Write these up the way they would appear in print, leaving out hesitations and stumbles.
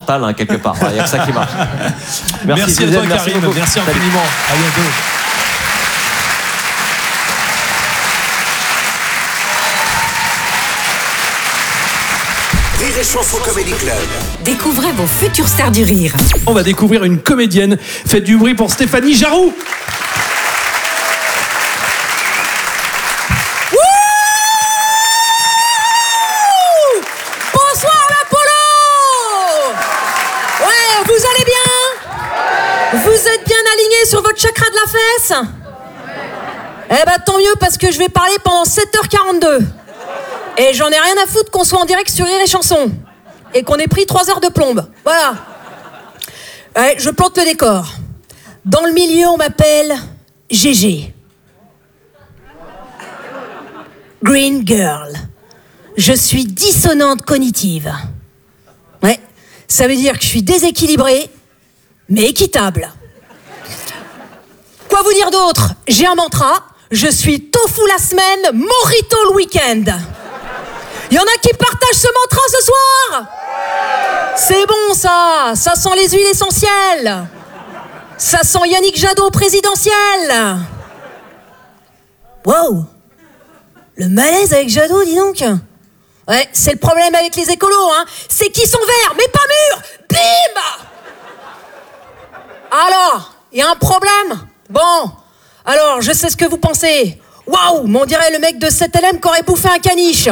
mental, hein, quelque part. Il n'y a que ça qui marche. Merci à toi, Karim. Merci infiniment. À bientôt. Rire et Chanson Comedy Club. Découvrez vos futures stars du rire. On va découvrir une comédienne. Faites du bruit pour Stéphanie Jarroux. Bonsoir l'Apollo. Ouais, vous allez bien? Vous êtes bien alignés sur votre chakra de la fesse? Eh ben tant mieux, parce que je vais parler pendant 7h42. Et j'en ai rien à foutre qu'on soit en direct sur Rire et Chanson. Et qu'on ait pris 3 heures de plombe. Voilà. Ouais, je plante le décor. Dans le milieu, on m'appelle GG. Green Girl. Je suis dissonante cognitive. Ouais, ça veut dire que je suis déséquilibrée, mais équitable. Quoi vous dire d'autre? J'ai un mantra. Je suis tofu la semaine, mojito le week-end. Il y en a qui partagent ce mantra ce soir? C'est bon ça sent les huiles essentielles. Ça sent Yannick Jadot présidentiel. Wow, le malaise avec Jadot, dis donc. Ouais, c'est le problème avec les écolos, hein. C'est qu'ils sont verts, mais pas mûrs. Bim! Alors, il y a un problème? Bon, alors, je sais ce que vous pensez. Waouh, mais on dirait le mec de 7LM qui aurait bouffé un caniche.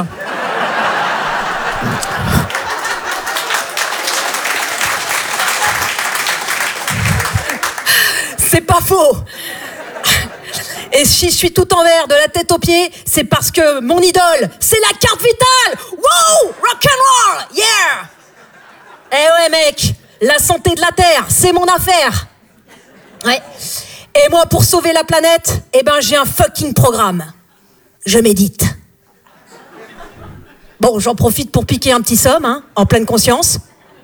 C'est pas faux. Et si je suis tout en vert de la tête aux pieds, c'est parce que mon idole, c'est la carte vitale. Wow, rock'n'roll, yeah. Eh ouais mec, la santé de la Terre, c'est mon affaire. Ouais. Et moi, pour sauver la planète, eh ben j'ai un fucking programme. Je médite. Bon, j'en profite pour piquer un petit somme, hein, en pleine conscience.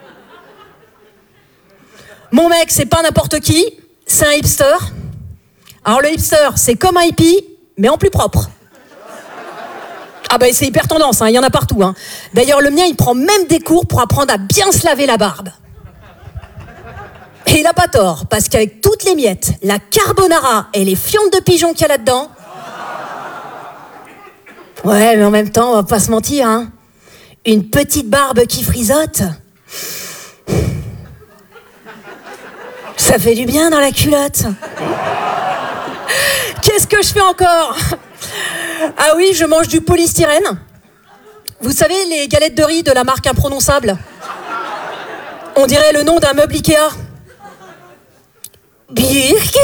Mon mec, c'est pas n'importe qui, c'est un hipster. Alors le hipster, c'est comme un hippie, mais en plus propre. Ah bah c'est hyper tendance, hein, il y en a partout. Hein. D'ailleurs, le mien, il prend même des cours pour apprendre à bien se laver la barbe. Et il a pas tort, parce qu'avec toutes les miettes, la carbonara et les fientes de pigeon qu'il y a là-dedans... Ouais, mais en même temps, on va pas se mentir, hein. Une petite barbe qui frisote... Ça fait du bien dans la culotte. Qu'est-ce que je fais encore? Ah oui, je mange du polystyrène. Vous savez, les galettes de riz de la marque imprononçable? On dirait le nom d'un meuble Ikea. Birki.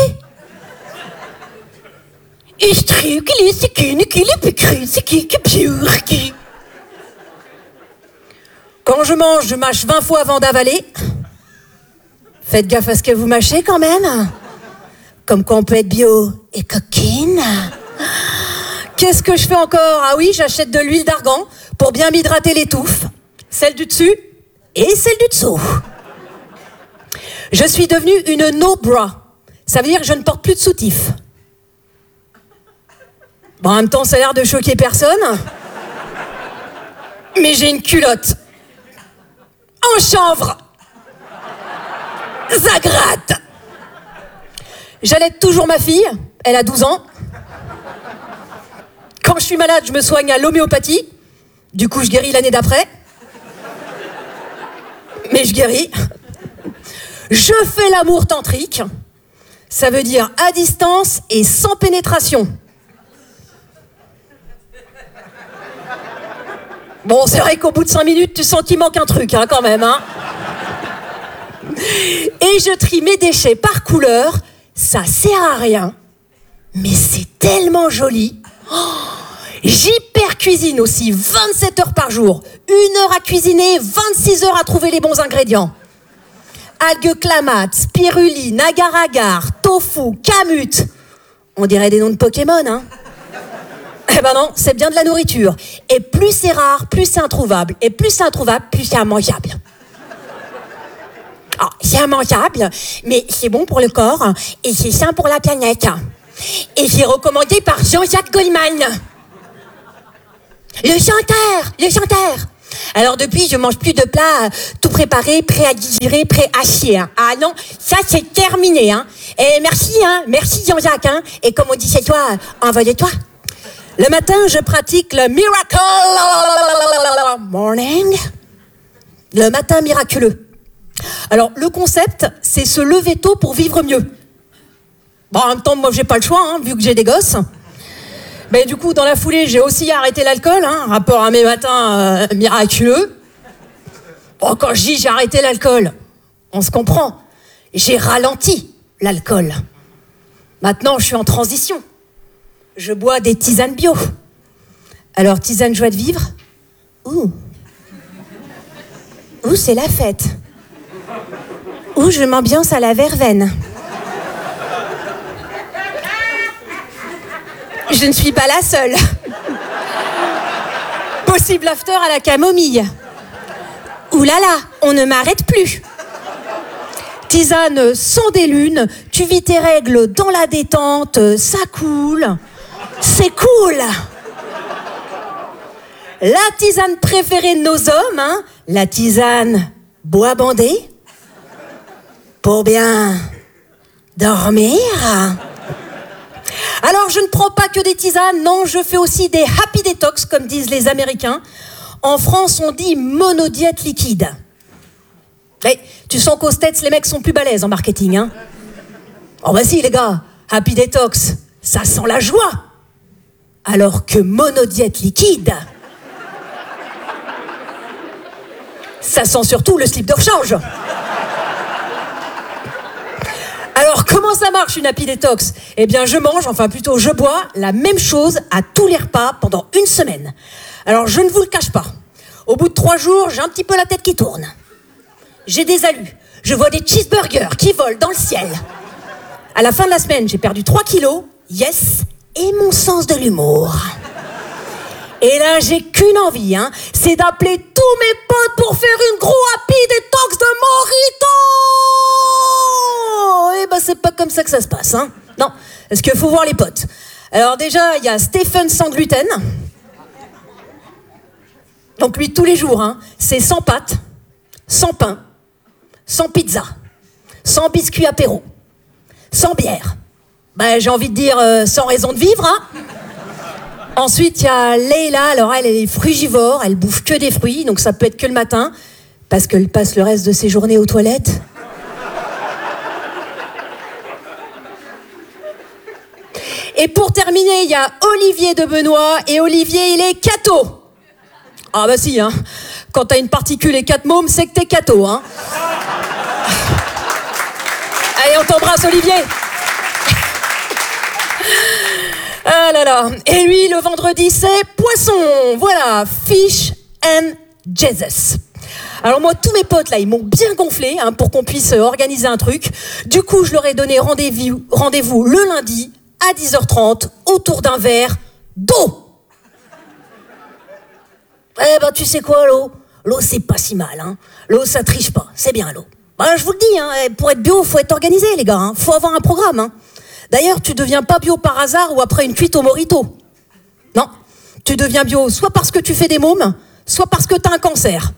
Quand je mange, je mâche 20 fois avant d'avaler. Faites gaffe à ce que vous mâchez quand même. Comme quoi on peut être bio et coquine. Qu'est-ce que je fais encore? Ah oui, j'achète de l'huile d'argan pour bien m'hydrater les touffes. Celle du dessus et celle du dessous. Je suis devenue une no-bra. Ça veut dire que je ne porte plus de soutif. Bon, en même temps, ça a l'air de choquer personne. Mais j'ai une culotte. En chanvre. Ça gratte. J'allaite toujours ma fille. Elle a 12 ans. Quand je suis malade, je me soigne à l'homéopathie. Du coup, je guéris l'année d'après. Mais je guéris. Je fais l'amour tantrique. Ça veut dire à distance et sans pénétration. Bon, c'est vrai qu'au bout de 5 minutes, tu sens qu'il manque un truc, hein, quand même, hein. Et je trie mes déchets par couleur. Ça sert à rien, mais c'est tellement joli. Oh, j'hyper cuisine aussi, 27 heures par jour. 1 heure à cuisiner, 26 heures à trouver les bons ingrédients. Algues clamates, spiruline, agar-agar, tofu, kamut. On dirait des noms de Pokémon, hein. Eh ben non, c'est bien de la nourriture. Et plus c'est rare, plus c'est introuvable. Et plus c'est introuvable, plus c'est immangeable. Oh, c'est immangeable, mais c'est bon pour le corps et c'est sain pour la planète. Et c'est recommandé par Jean-Jacques Goldman. Le chanteur. Alors depuis, je mange plus de plats tout préparés, prêts à digérer, prêts à chier. Hein. Ah non, ça c'est terminé. Hein. Et merci, merci Jean-Jacques. Hein. Et comme on dit chez toi, envoyez-toi. Le matin, je pratique le Miracle Morning. Le matin miraculeux. Alors, le concept, c'est se lever tôt pour vivre mieux. Bon, en même temps, moi, j'ai pas le choix, hein, vu que j'ai des gosses. Mais du coup, dans la foulée, j'ai aussi arrêté l'alcool, hein, rapport à mes matins miraculeux. Bon, quand je dis j'ai arrêté l'alcool, on se comprend. J'ai ralenti l'alcool. Maintenant, je suis en transition. Je bois des tisanes bio. Alors, tisane joie de vivre. Ouh, c'est la fête. Ouh, je m'ambiance à la verveine. Je ne suis pas la seule. Possible after à la camomille. Ouh là là, on ne m'arrête plus. Tisane sans des lunes, tu vis tes règles dans la détente, ça coule. C'est cool. La tisane préférée de nos hommes, hein, la tisane bois bandé, pour bien dormir. Alors, je ne prends pas que des tisanes, non, je fais aussi des happy detox, comme disent les Américains. En France, on dit monodiète liquide. Mais tu sens qu'aux States, les mecs sont plus balèzes en marketing, hein. Oh bah si, les gars, happy detox, ça sent la joie. Alors que monodiète liquide, ça sent surtout le slip de rechange. Alors, comment ça marche une happy detox ? Eh bien, je bois la même chose à tous les repas pendant une semaine. Alors, je ne vous le cache pas. Au bout de 3 jours, j'ai un petit peu la tête qui tourne. J'ai des alus. Je vois des cheeseburgers qui volent dans le ciel. À la fin de la semaine, j'ai perdu 3 kilos. Yes. Et mon sens de l'humour. Et là, j'ai qu'une envie, hein, c'est d'appeler tous mes potes pour faire une gros happy detox de Morito. Eh ben, c'est pas comme ça que ça se passe, hein. Non, parce qu'il faut voir les potes. Alors déjà, il y a Stephen sans gluten. Donc lui, tous les jours, hein, c'est sans pâtes, sans pain, sans pizza, sans biscuit apéro, sans bière. Ben, j'ai envie de dire sans raison de vivre, hein. Ensuite, il y a Leila. Alors, elle est frugivore, elle bouffe que des fruits, donc ça peut être que le matin, parce qu'elle passe le reste de ses journées aux toilettes. Et pour terminer, il y a Olivier de Benoît, et Olivier, il est catho. Ah bah si, hein. Quand t'as une particule et 4 mômes, c'est que t'es catho, hein. Allez, on t'embrasse, Olivier. Ah là là. Et lui, le vendredi, c'est poisson. Voilà, fish and Jesus. Alors moi, tous mes potes, là, ils m'ont bien gonflé, hein, pour qu'on puisse organiser un truc. Du coup, je leur ai donné rendez-vous le lundi à 10h30 autour d'un verre d'eau. Eh ben, tu sais quoi, l'eau ? L'eau, c'est pas si mal, hein. L'eau, ça triche pas. C'est bien, l'eau. Ben, je vous le dis, hein, pour être bio, faut être organisé, les gars, hein. Faut avoir un programme, hein. D'ailleurs, tu deviens pas bio par hasard ou après une cuite au Morito. Non, tu deviens bio soit parce que tu fais des mômes, soit parce que t'as un cancer.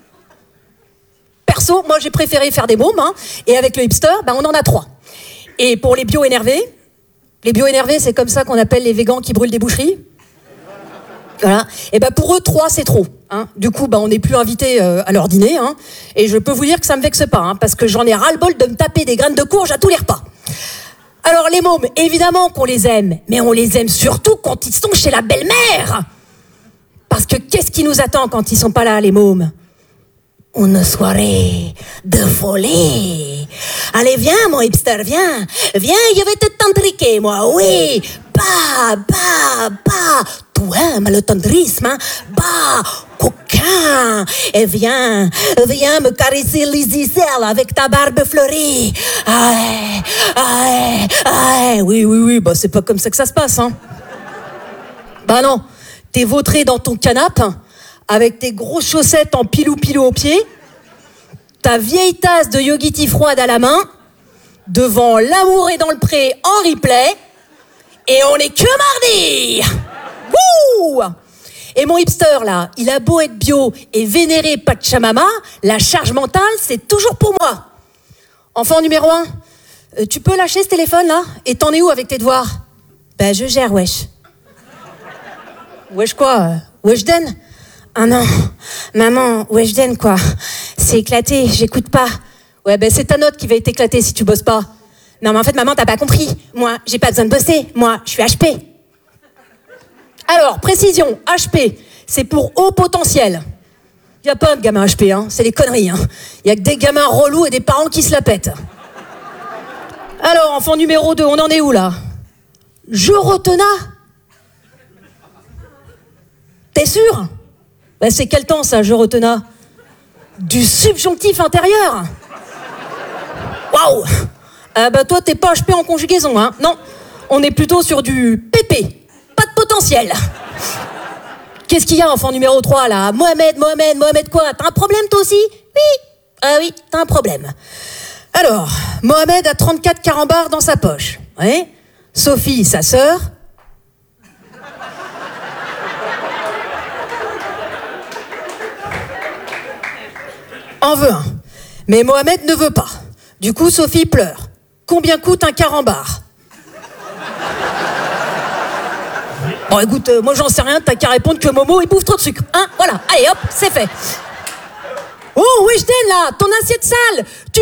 Perso, moi j'ai préféré faire des mômes, hein, et avec le hipster, ben on en a 3. Et pour les bio-énervés, c'est comme ça qu'on appelle les végans qui brûlent des boucheries. Voilà. Et ben pour eux, 3 c'est trop. Hein. Du coup, ben on n'est plus invités à leur dîner, hein, et je peux vous dire que ça me vexe pas, hein, parce que j'en ai ras-le-bol de me taper des graines de courge à tous les repas. Alors les mômes, évidemment qu'on les aime, mais on les aime surtout quand ils sont chez la belle-mère. Parce que qu'est-ce qui nous attend quand ils sont pas là, les mômes ? Une soirée de folie. Allez, viens, mon hipster, viens. Viens, je vais te tantriquer, moi, oui. Bah. Tu aimes le tendrisme, hein? Bah, coquin. Et viens me caresser les aisselles avec ta barbe fleurie. Oui, bah c'est pas comme ça que ça se passe, hein. Bah non, t'es vautré dans ton canapé, avec tes grosses chaussettes en pilou-pilou aux pieds, ta vieille tasse de yogiti froide à la main, devant L'amour est dans le pré en replay, et on est que mardi. Wouh! Et mon hipster, là, il a beau être bio et vénérer Pachamama, la charge mentale, c'est toujours pour moi. Enfant numéro 1, tu peux lâcher ce téléphone, là? Et t'en es où avec tes devoirs? Ben, je gère, wesh. Wesh quoi? Weshden? Ah non, maman, Weshden, quoi. C'est éclaté, j'écoute pas. Ouais, ben c'est ta note qui va être éclatée si tu bosses pas. Non, mais en fait, maman, t'as pas compris. Moi, j'ai pas besoin de bosser. Moi, je suis HP. Alors, précision, HP, c'est pour haut potentiel. Y a pas de gamins HP, hein. C'est des conneries, hein. Y a que des gamins relous et des parents qui se la pètent. Alors, enfant numéro 2, on en est où, là? Je retena? T'es sûr? Ben, c'est quel temps, ça, je retena? Du subjonctif intérieur? Waouh! Bah toi, t'es pas HP en conjugaison, hein? Non, on est plutôt sur du PP. Pas de potentiel. Qu'est-ce qu'il y a, enfant numéro 3, là? Mohamed quoi? T'as un problème, toi aussi? Oui. Ah oui, t'as un problème. Alors, Mohamed a 34 carambars dans sa poche. Ouais. Sophie, sa sœur... en veut un. Mais Mohamed ne veut pas. Du coup, Sophie pleure. Combien coûte un carambar? Bon, écoute, moi j'en sais rien, t'as qu'à répondre que Momo, il bouffe trop de sucre. Hein, voilà, allez hop, c'est fait. Oh, Weshden là, ton assiette sale.